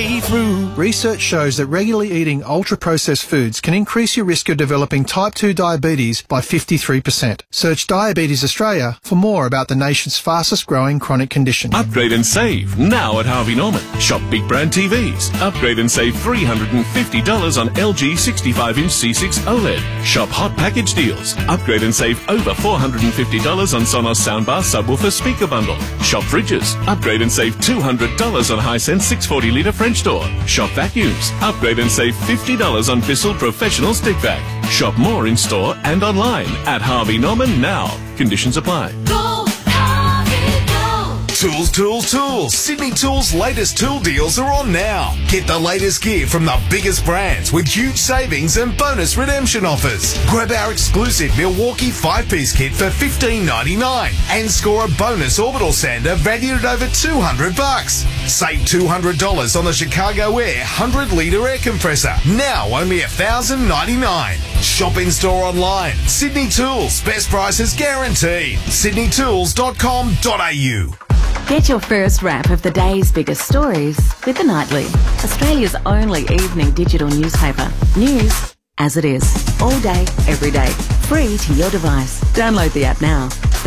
way through. Research shows that regularly eating ultra-processed foods can increase your risk of developing type 2 diabetes by 53%. Search Diabetes Australia for more about the nation's fastest growing chronic condition. Upgrade and save now at Harvey Norman. Shop big brand TVs. Upgrade and save $350 on LG 65-inch C6 OLED. Shop hot package deals. Upgrade and save over $450 on Sonos soundbar subwoofer speaker bundle. Shop fridges. Upgrade and save $200 on Hisense 640-litre French door. Shop vacuums. Upgrade and save $50 on Bissell Professional Stick Vac. Shop more in store and online at Harvey Norman now. Conditions apply. Go, Harvey, go! Tools, tools, tools. Sydney Tools' latest tool deals are on now. Get the latest gear from the biggest brands with huge savings and bonus redemption offers. Grab our exclusive Milwaukee 5-piece kit for $15.99 and score a bonus orbital sander valued at over $200. Save $200 on the Chicago Air 100-litre air compressor. Now only $1,099. Shop in store online. Sydney Tools. Best prices guaranteed. sydneytools.com.au. Get your first wrap of the day's biggest stories with The Nightly, Australia's only evening digital newspaper. News as it is, all day, every day, free to your device. Download the app now,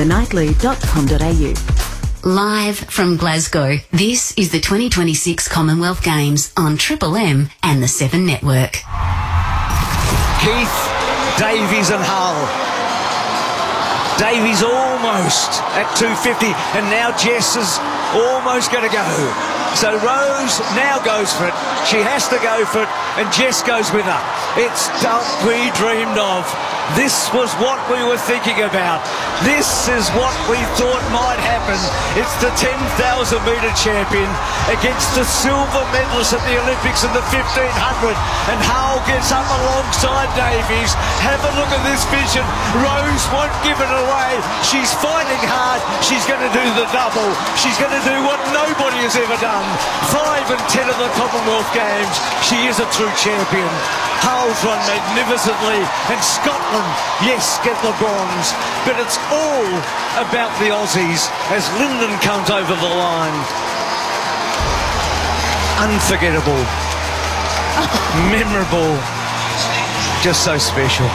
thenightly.com.au. Live from Glasgow, this is the 2026 Commonwealth Games on Triple M and the 7 Network. Keith, Davies and Hull. Davies almost at 250, and now Jess is almost going to go. So Rose now goes for it. She has to go for it, and Jess goes with her. It's what we dreamed of. This was what we were thinking about. This is what we thought might happen. It's the 10,000 metre champion against the silver medalist at the Olympics in the 1500. And Hull gets up alongside Davies. Have a look at this vision. Rose won't give it away. She's fighting hard. She's going to do the double. She's going to do what nobody has ever done. 5 and 10 of the Commonwealth Games. She is a true champion. Hull's run magnificently, and Scotland, yes, get the bronze. But it's all about the Aussies as Lyndon comes over the line. Unforgettable. Memorable. Just so special.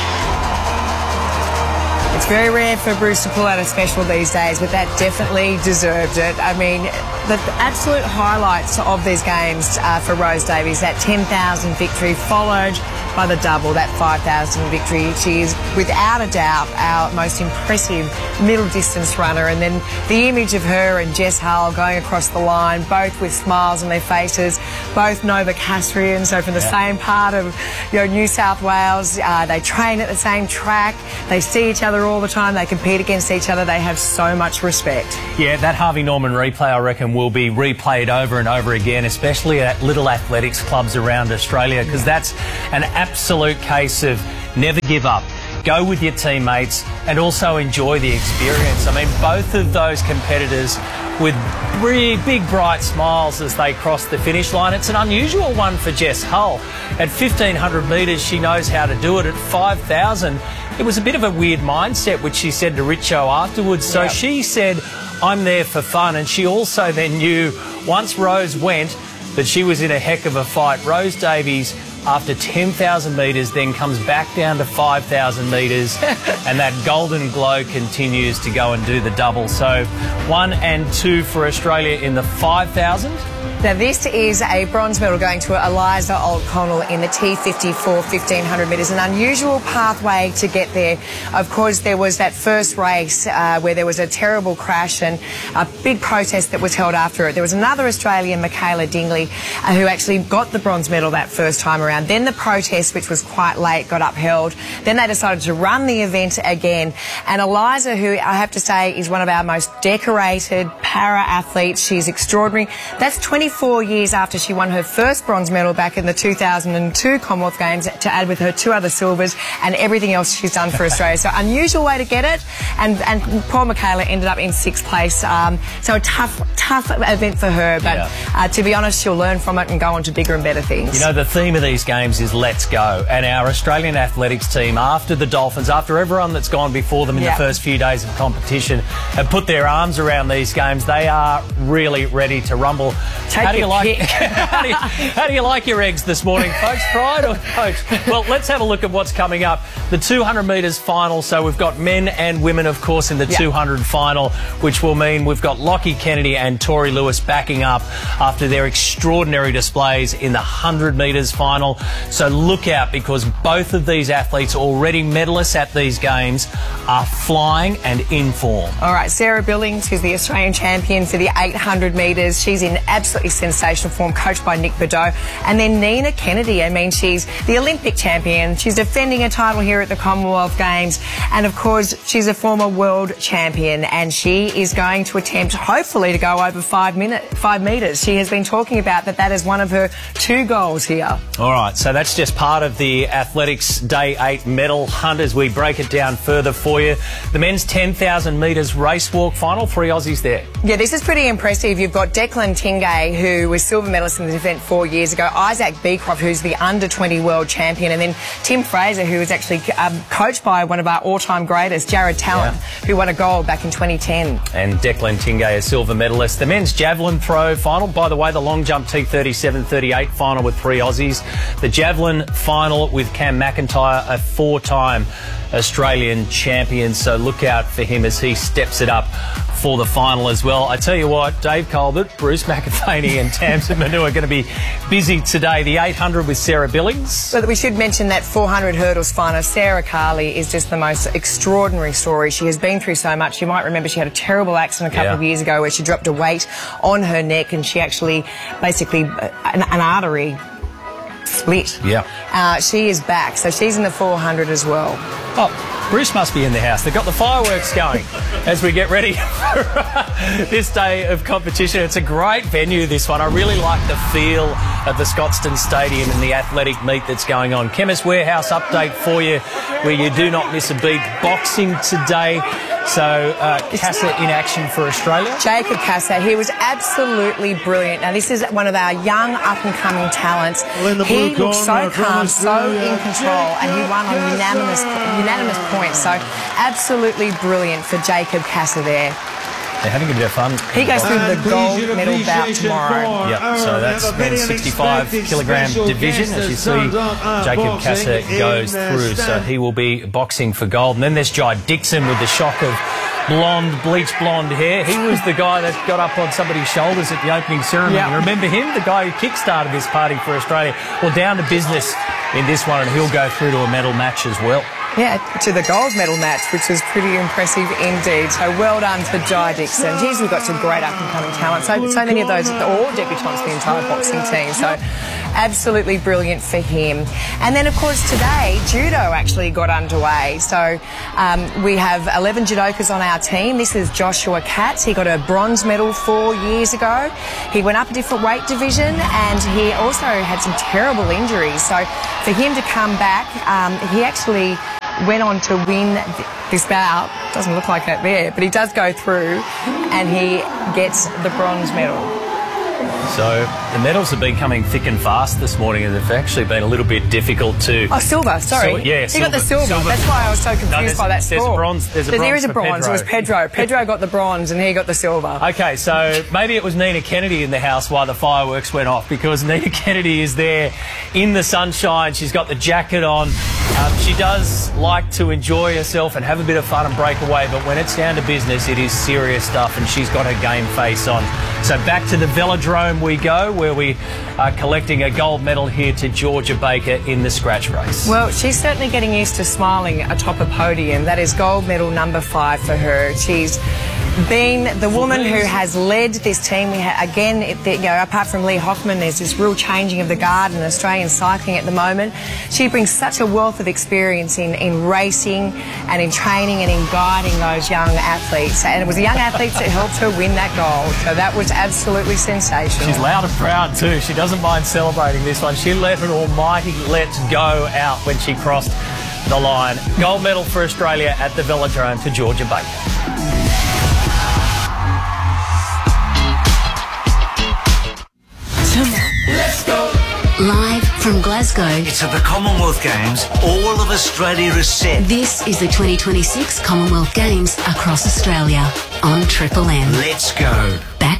It's very rare for Bruce to pull out a special these days, but that definitely deserved it. I mean, the absolute highlights of these games for Rose Davies, that 10,000 victory followed by the double, that 5,000 victory. She is, without a doubt, our most impressive middle distance runner. And then the image of her and Jess Hull going across the line, both with smiles on their faces, both Novocastrians, so from the same part of New South Wales. They train at the same track. They see each other all the time. They compete against each other. They have so much respect. Yeah, that Harvey Norman replay, I reckon, will be replayed over and over again, especially at little athletics clubs around Australia, because that's an absolute case of never give up. Go with your teammates and also enjoy the experience. I mean, both of those competitors with really big, bright smiles as they cross the finish line. It's an unusual one for Jess Hull. At 1,500 metres, she knows how to do it. At 5,000, it was a bit of a weird mindset, which she said to Richo afterwards. So she said, I'm there for fun. And she also then knew, once Rose went, that she was in a heck of a fight. Rose Davies, after 10,000 metres, then comes back down to 5,000 metres, and that golden glow continues to go and do the double. So 1 and 2 for Australia in the 5,000. Now, this is a bronze medal going to Eliza O'Connell in the T54 1,500 metres. An unusual pathway to get there. Of course, there was that first race where there was a terrible crash and a big protest that was held after it. There was another Australian, Michaela Dingley, who actually got the bronze medal that first time around. Then the protest, which was quite late, got upheld. Then they decided to run the event again. And Eliza, who I have to say is one of our most decorated para-athletes, she's extraordinary. That's 24 years after she won her first bronze medal back in the 2002 Commonwealth Games, to add with her 2 other silvers and everything else she's done for Australia. So unusual way to get it, and poor Michaela ended up in 6th place. So a tough event for her, but to be honest, she'll learn from it and go on to bigger and better things. You know, the theme of these games is let's go, and our Australian athletics team, after the Dolphins, after everyone that's gone before them in the first few days of competition, have put their arms around these games. They are really ready to rumble. How do you like how do you like your eggs this morning, folks? Fried or poached? Well, let's have a look at what's coming up. The 200 metres final. So we've got men and women, of course, in the 200 final, which will mean we've got Lockie Kennedy and Tori Lewis backing up after their extraordinary displays in the 100 metres final. So look out, because both of these athletes, already medalists at these games, are flying and in form. All right, Sarah Billings, who's the Australian champion for the 800 metres. She's in absolutely sensational form, coached by Nick Bordeaux. And then Nina Kennedy, I mean, she's the Olympic champion. She's defending a title here at the Commonwealth Games. And, of course, she's a former world champion, and she is going to attempt, hopefully, to go over 5 metres. She has been talking about that is one of her 2 goals here. All right, so that's just part of the Athletics Day 8 medal hunt as we break it down further for you. The men's 10,000 metres race walk final, 3 Aussies there. Yeah, this is pretty impressive. You've got Declan Tingay, who was silver medalist in the event 4 years ago, Isaac Beecroft, who's the under-20 world champion, and then Tim Fraser, who was actually coached by one of our all-time greatest, Jared Talent, who won a gold back in 2010. And Declan Tingay, a silver medalist. The men's javelin throw final, by the way, the long jump T37-38 final with 3 Aussies. The javelin final with Cam McIntyre, a 4-time Australian champion, so look out for him as he steps it up for the final as well. I tell you what, Dave Colbert, Bruce McAvaney and Tamsin Manu are going to be busy today. The 800 with Sarah Billings. But we should mention that 400 hurdles final. Sarah Carley is just the most extraordinary story. She has been through so much. You might remember she had a terrible accident a couple of years ago where she dropped a weight on her neck and she actually basically an artery split. Yeah. She is back, so she's in the 400 as well. Oh, Bruce must be in the house. They've got the fireworks going as we get ready for this day of competition. It's a great venue, this one. I really like the feel of the Scotstoun Stadium and the athletic meet that's going on. Chemist Warehouse update for you, where you do not miss a beat. Boxing today. So, Casa in action for Australia. Jacob Casa, he was absolutely brilliant. Now, this is one of our young, up-and-coming talents. He looked so calm, so in control, and he won on unanimous points. So, absolutely brilliant for Jacob Casa there. They're having a bit of fun. He goes through the gold medal bout tomorrow. Yep, so that's men's 65 kilogram division. As you see, Jacob Casa goes through, so he will be boxing for gold. And then there's Jai Dixon with the shock of bleached blonde hair. He was the guy that got up on somebody's shoulders at the opening ceremony. Yep. Remember him? The guy who kick-started this party for Australia. Well, down to business in this one, and he'll go through to a medal match as well. Yeah, to the gold medal match, which was pretty impressive indeed. So well done for Jai Dixon. Geez, we've got some great up-and-coming talent. So many of those, all debutants for the entire boxing team. So absolutely brilliant for him. And then, of course, today, judo actually got underway. So we have 11 judokas on our team. This is Joshua Katz. He got a bronze medal 4 years ago. He went up a different weight division, and he also had some terrible injuries. So for him to come back, he actually went on to win this bout. Doesn't look like that there, but he does go through and he gets the bronze medal. So the medals have been coming thick and fast this morning, and they've actually been a little bit difficult to... Oh, silver, sorry. Yeah, he got the silver. That's why I was so confused by that score. There's a bronze. There is a bronze. It was Pedro. Pedro got the bronze and he got the silver. Okay, so maybe it was Nina Kennedy in the house while the fireworks went off, because Nina Kennedy is there in the sunshine. She's got the jacket on. She does like to enjoy herself and have a bit of fun and break away, but when it's down to business, it is serious stuff, and she's got her game face on. So back to the velodrome we go, where we are collecting a gold medal here to Georgia Baker in the scratch race. Well, she's certainly getting used to smiling atop a podium. That is gold medal number 5 for her. She's been the woman who has led this team. We again, you know, apart from Lee Hoffman, there's this real changing of the guard in Australian cycling at the moment. She brings such a wealth of experience in racing and in training and in guiding those young athletes. And it was the young athletes that helped her win that gold. So that was absolutely sensational. She's loud and proud too. She doesn't mind celebrating this one. She let an almighty let's go out when she crossed the line. Gold medal for Australia at the velodrome to Georgia Baker. Let's go. Live from Glasgow. It's at the Commonwealth Games. All of Australia is set. This is the 2026 Commonwealth Games across Australia on Triple M. Let's go. Back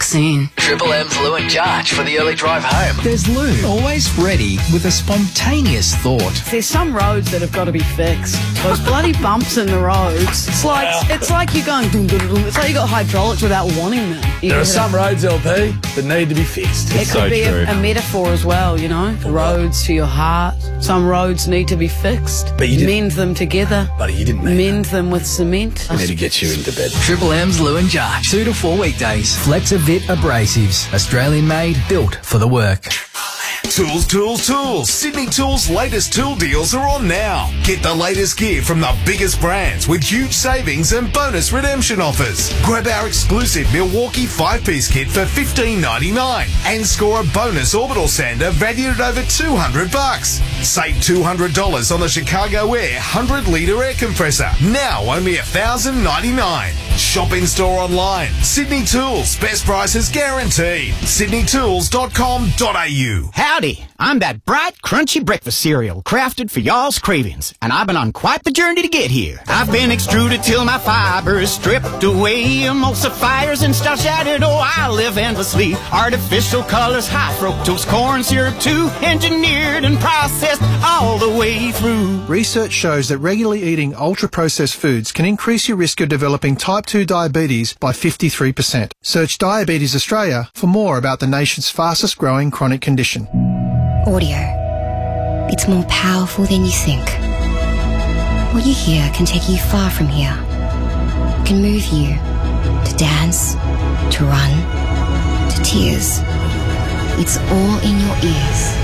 back soon. Triple M's Lou and Jarch for the early drive home. There's Lou, always ready with a spontaneous thought. There's some roads that have got to be fixed. Those bloody bumps in the roads. It's like you're going dum, dum, dum. It's like you got hydraulics without wanting them. There are some roads, LP, that need to be fixed. It could be a metaphor as well, you know. Roads to your heart. Some roads need to be fixed. But you didn't. Mend them together. But you didn't mend them with cement. I need to get you into bed. Triple M's Lou and Jarch. 2 to 4 weekdays. Flexavit Abrasives. Australian made, built for the work. Tools, tools, tools. Sydney Tools' latest tool deals are on now. Get the latest gear from the biggest brands with huge savings and bonus redemption offers. Grab our exclusive Milwaukee 5-piece kit for $15.99 and score a bonus orbital sander valued at over $200. Save $200 on the Chicago Air 100-litre air compressor. Now only $1,099. Shop in store online. Sydney Tools. Best prices guaranteed. sydneytools.com.au. Howdy, I'm that bright, crunchy breakfast cereal crafted for y'all's cravings, and I've been on quite the journey to get here. I've been extruded till my fiber is stripped away, emulsifiers and starch added, oh, I live endlessly. Artificial colors, high fructose corn syrup too, engineered and processed all the way through. Research shows that regularly eating ultra-processed foods can increase your risk of developing type 2 diabetes by 53%. Search Diabetes Australia for more about the nation's fastest growing chronic condition. Audio. It's more powerful than you think. What you hear can take you far from here. It can move you to dance, to run, to tears. It's all in your ears.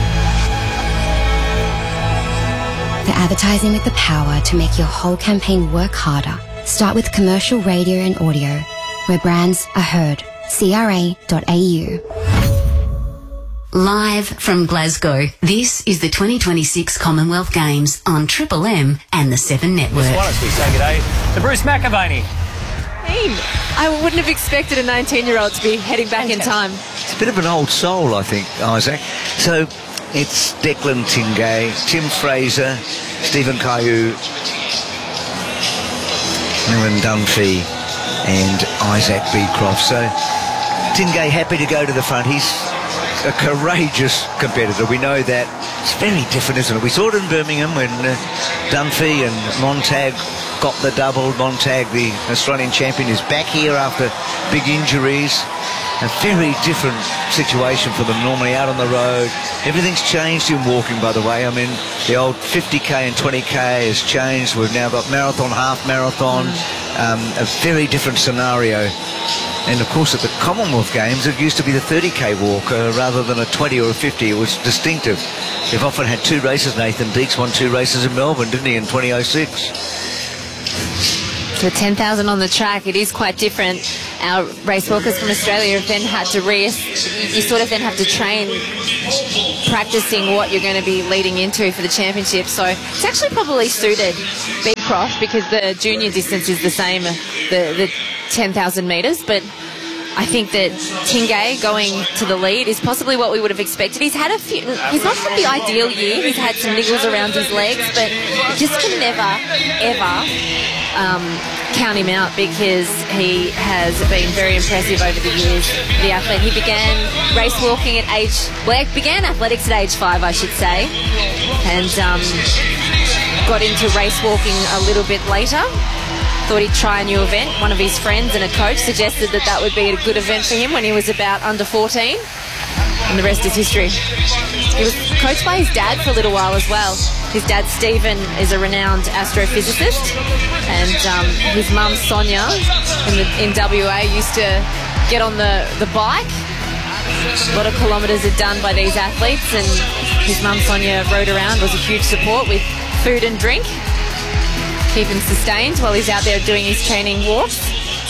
For advertising with the power to make your whole campaign work harder, start with commercial radio and audio, where brands are heard. CRA.au. Live from Glasgow, this is the 2026 Commonwealth Games on Triple M and the 7 Network. As we say good day to Bruce McAvaney. I wouldn't have expected a 19-year-old to be heading back in time. It's a bit of an old soul, I think, Isaac. So it's Declan Tingay, Tim Fraser, Stephen Caillou, Millen Dunphy and Isaac Beecroft. So Tingay happy to go to the front. He's a courageous competitor. We know that. It's very different, isn't it? We saw it in Birmingham when Dunphy and Montag got the double. Montag, the Australian champion, is back here after big injuries. A very different situation for them normally out on the road. Everything's changed in walking, by the way. I mean, the old 50k and 20k has changed. We've now got marathon, half marathon, a very different scenario. And of course at the Commonwealth Games it used to be the 30k walk rather than a 20 or a 50. It was distinctive. They've often had 2 races. Nathan Deeks won 2 races in Melbourne, didn't he, in 2006? The 10,000 on the track, it is quite different. Our race walkers from Australia have then had to you sort of then have to train practicing what you're going to be leading into for the championship. So it's actually probably suited Beecroft because the junior distance is the same, the 10,000 metres, but I think that Tingay going to the lead is possibly what we would have expected. He's not had the ideal year. He's had some niggles around his legs, but you just can never, ever count him out because he has been very impressive over the years. The athlete, he began race walking at began athletics at age 5, I should say, and got into race walking a little bit later. Thought he'd try a new event. One of his friends and a coach suggested that would be a good event for him when he was about under 14. And the rest is history. He was coached by his dad for a little while as well. His dad, Stephen, is a renowned astrophysicist. And his mum, Sonia, in WA, used to get on the bike. A lot of kilometres are done by these athletes. And his mum, Sonia, rode around, was a huge support with food and drink. Keep him sustained while he's out there doing his training walks.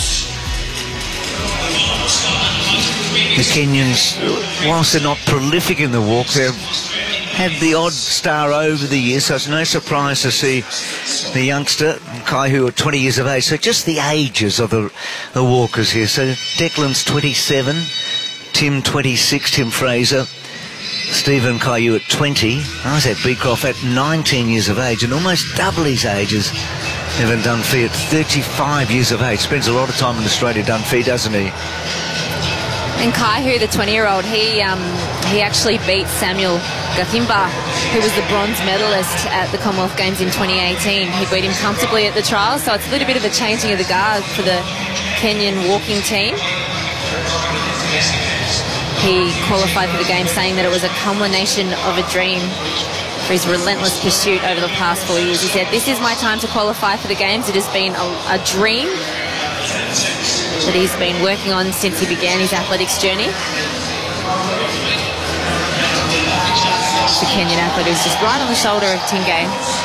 The Kenyans, whilst they're not prolific in the walk, they've had the odd star over the years, so it's no surprise to see the youngster, Caillou, at 20 years of age. So just the ages of the walkers here. So Declan's 27, Tim 26, Tim Fraser, Stephen Caillou at 20, Isaac Beecroft at 19 years of age, and almost double his ages. Evan Dunphy at 35 years of age. Spends a lot of time in Australia, Dunphy, doesn't he? And Kaihu, the 20-year-old, he actually beat Samuel Gathimba, who was the bronze medalist at the Commonwealth Games in 2018. He beat him comfortably at the trials, so it's a little bit of a changing of the guard for the Kenyan walking team. He qualified for the game saying that it was a culmination of a dream for his relentless pursuit over the past 4 years. He said, "This is my time to qualify for the Games. It has been a dream that he's been working on since he began his athletics journey." The Kenyan athlete is just right on the shoulder of Tingay.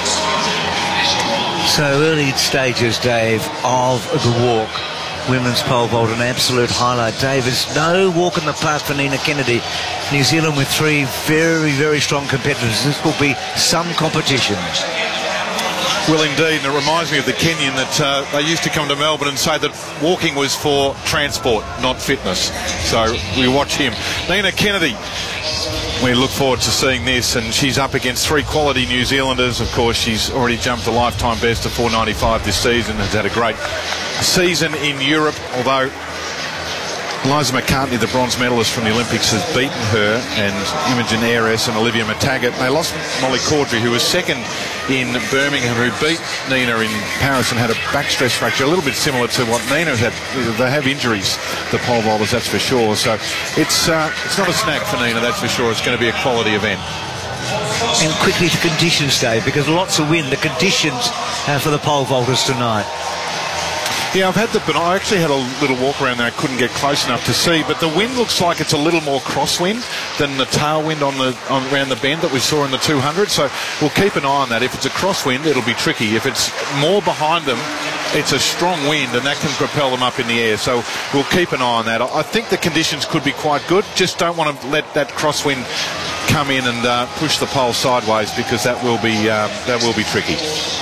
So early stages, Dave, of the walk. Women's pole vault, an absolute highlight. Dave, there's no walk in the park for Nina Kennedy. New Zealand with 3 very, very strong competitors. This will be some competition. Well, indeed, and it reminds me of the Kenyan that they used to come to Melbourne and say that walking was for transport, not fitness. So we watch him. Nina Kennedy, we look forward to seeing this, and she's up against 3 quality New Zealanders. Of course, she's already jumped a lifetime best of 495 this season, has had a great season in Europe, although Liza McCartney, the bronze medalist from the Olympics, has beaten her, and Imogen Ayres and Olivia McTaggart. They lost Molly Caudry, who was second in Birmingham, who beat Nina in Paris and had a back stress fracture, a little bit similar to what Nina had. They have injuries, the pole vaulters, that's for sure. So it's not a snack for Nina, that's for sure. It's going to be a quality event. And quickly to conditions, Dave, because lots of wind. The conditions for the pole vaulters tonight. Yeah, I actually had a little walk around there. I couldn't get close enough to see, but the wind looks like it's a little more crosswind than the tailwind around the bend that we saw in the 200. So we'll keep an eye on that. If it's a crosswind, it'll be tricky. If it's more behind them, it's a strong wind, and that can propel them up in the air. So we'll keep an eye on that. I think the conditions could be quite good. Just don't want to let that crosswind come in and push the pole sideways, because that will be tricky.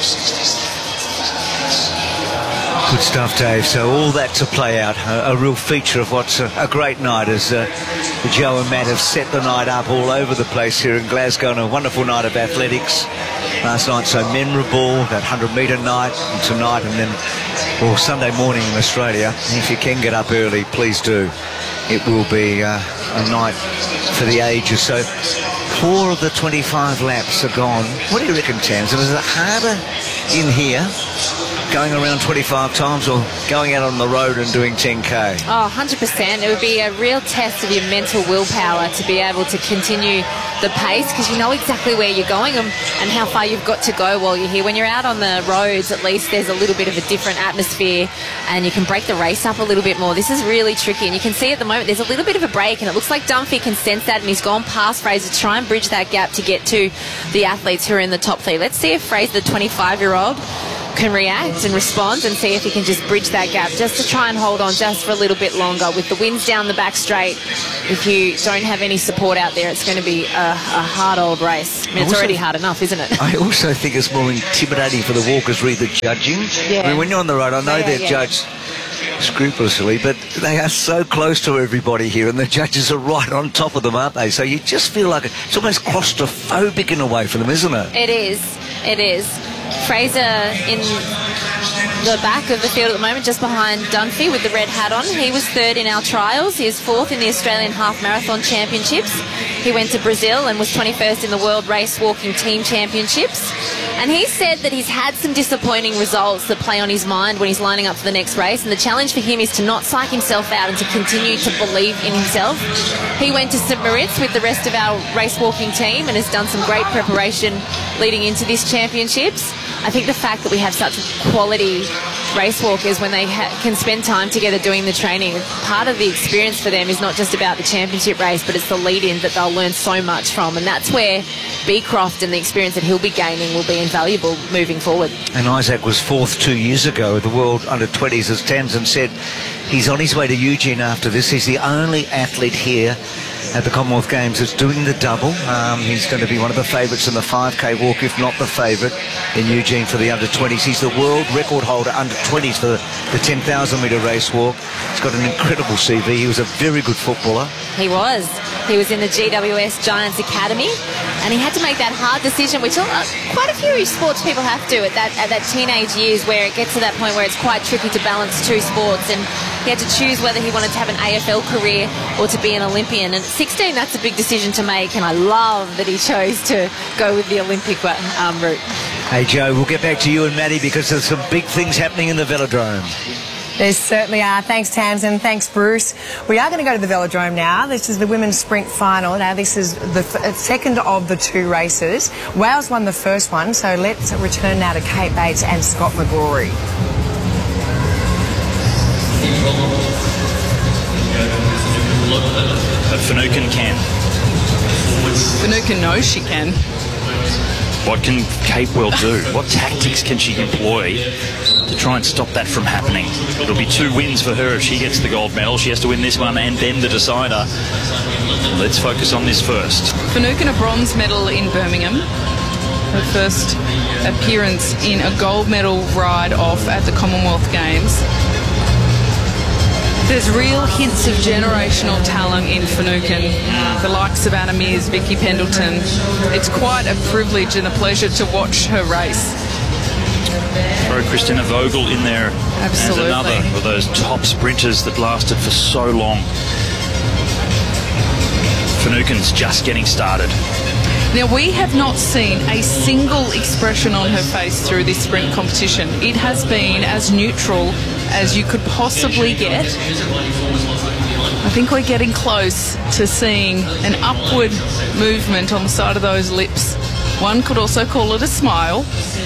Good stuff, Dave. So all that to play out. A real feature of what's a great night, as Joe and Matt have set the night up all over the place here in Glasgow, and a wonderful night of athletics. Last night so memorable, that 100-metre night, and tonight, and then Sunday morning in Australia. And if you can get up early, please do. It will be a night for the ages. So 4 of the 25 laps are gone. What do you reckon, Tams? Is it harder in here, going around 25 times, or going out on the road and doing 10K? Oh, 100%. It would be a real test of your mental willpower to be able to continue the pace, because you know exactly where you're going and how far you've got to go while you're here. When you're out on the roads, at least there's a little bit of a different atmosphere, and you can break the race up a little bit more. This is really tricky, and you can see at the moment there's a little bit of a break, and it looks like Dunphy can sense that, and he's gone past Fraser to try and bridge that gap to get to the athletes who are in the top 3. Let's see if Fraser, the 25-year-old, can react and respond, and see if he can just bridge that gap, just to try and hold on just for a little bit longer. With the winds down the back straight, if you don't have any support out there, it's going to be a hard old race. I mean, it's already hard enough, isn't it? I also think it's more intimidating for the walkers, read the judging. Yeah. I mean, when you're on the road, I know they're judged scrupulously, but they are so close to everybody here, and the judges are right on top of them, aren't they? So you just feel like it's almost claustrophobic in a way for them, isn't it? It is. It is. Fraser in the back of the field at the moment, just behind Dunphy with the red hat on. He was 3rd in our trials. He is 4th in the Australian Half Marathon Championships. He went to Brazil and was 21st in the World Race Walking Team Championships. And he said that he's had some disappointing results that play on his mind when he's lining up for the next race. And the challenge for him is to not psych himself out and to continue to believe in himself. He went to St Moritz with the rest of our race walking team and has done some great preparation leading into this championships. I think the fact that we have such quality race walkers, when they can spend time together doing the training, part of the experience for them is not just about the championship race, but it's the lead-in that they'll learn so much from, and that's where Beecroft and the experience that he'll be gaining will be invaluable moving forward. And Isaac was 4th 2 years ago at the World Under-20s, as Tamsin said. He's on his way to Eugene after this. He's the only athlete here at the Commonwealth Games that's doing the double. He's going to be one of the favourites in the 5K walk, if not the favourite, in Eugene for the under-20s. He's the world record holder under 20s for the 10,000 metre race walk. He's got an incredible CV. He was a very good footballer. He was. He was in the GWS Giants Academy, and he had to make that hard decision, which quite a few sports people have to at that teenage years, where it gets to that point where it's quite tricky to balance two sports, and he had to choose whether he wanted to have an AFL career or to be an Olympian. And at 16, that's a big decision to make, and I love that he chose to go with the Olympic route. Hey, Joe, we'll get back to you and Maddie because there's some big things happening in the Velodrome. There certainly are. Thanks, Tamsin. Thanks, Bruce. We are going to go to the Velodrome now. This is the women's sprint final. Now, this is the second of the two races. Wales won the first one, so let's return now to Kate Bates and Scott McGrory. But Finucane can. Finucane knows she can. What can Capewell do? What tactics can she employ to try and stop that from happening? It'll be 2 wins for her if she gets the gold medal. She has to win this one and then the decider. Let's focus on this first. Finucane a bronze medal in Birmingham. Her first appearance in a gold medal ride-off at the Commonwealth Games. There's real hints of generational talent in Finucane. The likes of Anna Mears, Vicky Pendleton. It's quite a privilege and a pleasure to watch her race. Throw Christina Vogel in there. Absolutely. As another of those top sprinters that lasted for so long. Finucane's just getting started. Now, we have not seen a single expression on her face through this sprint competition. It has been as neutral as you could possibly get. I think we're getting close to seeing an upward movement on the side of those lips. One could also call it a smile.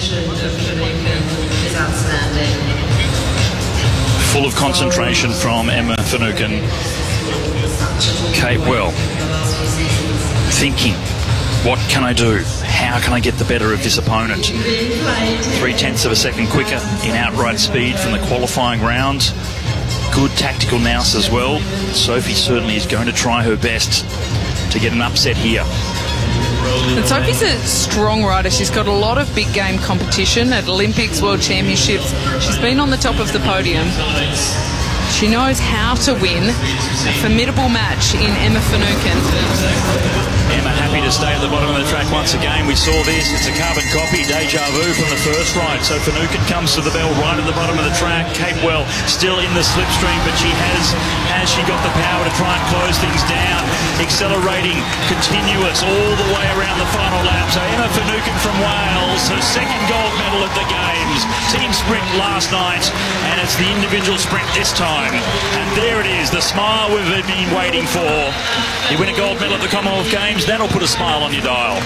Full of concentration from Emma Finucane. Capewell thinking, what can I do? How can I get the better of this opponent? 0.3 of a second quicker in outright speed from the qualifying round. Good tactical nous as well. Sophie certainly is going to try her best to get an upset here. And Sophie's a strong rider. She's got a lot of big game competition at Olympics, World Championships. She's been on the top of the podium. She knows how to win. A formidable match in Emma Finucane. Emma happy to stay at the bottom of the track once again. We saw this. It's a carbon copy, deja vu from the first ride. So Finucane comes to the bell right at the bottom of the track. Capewell still in the slipstream, but she has she got the power to try and close things down. Accelerating, continuous, all the way around the final lap. So Emma Finucane from Wales, her second gold medal at the Games. Team sprint last night, and it's the individual sprint this time. And there it is, the smile we've been waiting for. You win a gold medal at the Commonwealth Games, that'll put a smile on your dial.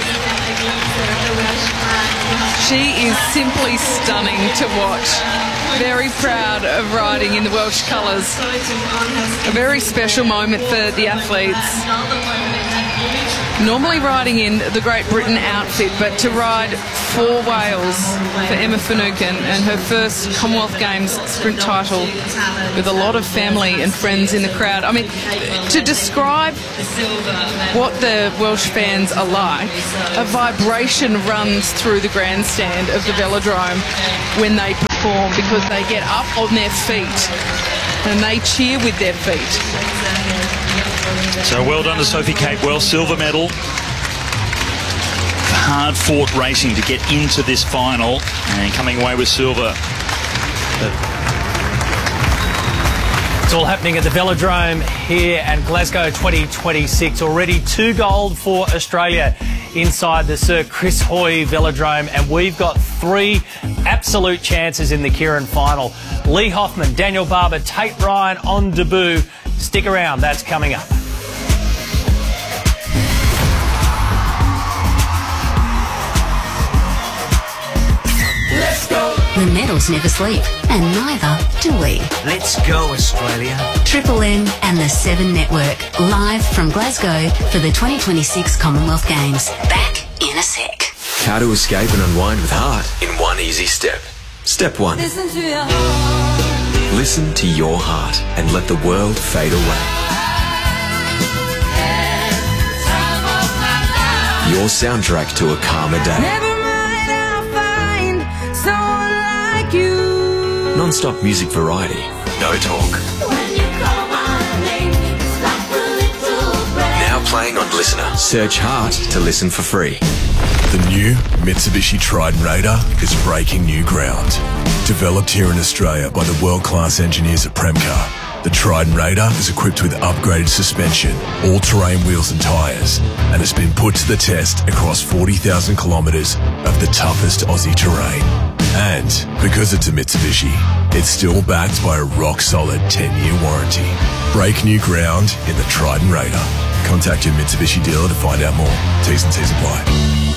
She is simply stunning to watch. Very proud of riding in the Welsh colours. A very special moment for the athletes. Normally riding in the Great Britain outfit, but to ride for Wales for Emma Finucane and her first Commonwealth Games sprint title with a lot of family and friends in the crowd. I mean, to describe what the Welsh fans are like, a vibration runs through the grandstand of the Velodrome when they perform, because they get up on their feet and they cheer with their feet. So well done to Sophie Capewell, silver medal. Hard-fought racing to get into this final and coming away with silver. It's all happening at the Velodrome here at Glasgow 2026. Already 2 gold for Australia inside the Sir Chris Hoy Velodrome, and we've got 3 absolute chances in the Keirin final. Lee Hoffman, Daniel Barber, Tate Ryan on debut. Stick around, that's coming up. The medals never sleep, and neither do we. Let's go, Australia. Triple M and the 7 Network, live from Glasgow for the 2026 Commonwealth Games. Back in a sec. How to escape and unwind with heart in one easy step. Step 1. Listen to your heart. Listen to your heart and let the world fade away. Your soundtrack to a calmer day. Never mind, I'll find someone like you. non-stop music variety. No talk. Now playing on Listener. Search Heart to listen for free. The new Mitsubishi Triton Raider is breaking new ground. Developed here in Australia by the world-class engineers at Premcar, the Triton Raider is equipped with upgraded suspension, all-terrain wheels and tyres, and has been put to the test across 40,000 kilometres of the toughest Aussie terrain. And because it's a Mitsubishi, it's still backed by a rock-solid 10-year warranty. Break new ground in the Triton Raider. Contact your Mitsubishi dealer to find out more. T's and C's apply.